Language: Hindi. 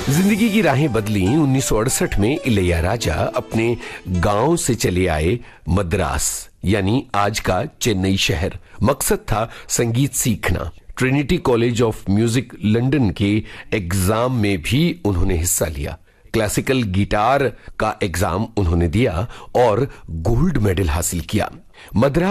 जिंदगी की राहें बदली। 1968 में इलैयाराजा अपने गांव से चले आए मद्रास, यानी आज का चेन्नई शहर। मकसद था संगीत सीखना। Trinity college of music London के एग्जाम में भी उन्होंने हिस्सा लिया। क्लासिकल गिटार का एग्जाम उन्होंने दिया और गोल्ड मेडल हासिल किया। मद्रास